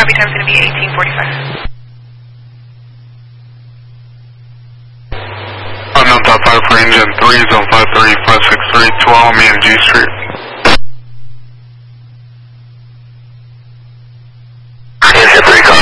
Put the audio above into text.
Copy, time's going to be 18:45. Unknown top 5 for engine 3, zone 53563, 12 me and G Street. Engine 3,